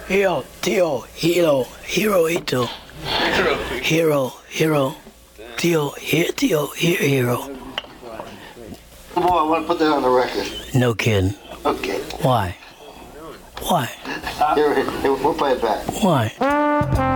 Hero, Tio, Hero, Hirohito. Hero, Tio, Hero. Come on, I want to put that on the record. No kidding. Okay. Why? Why? Here, we'll play it back. Why?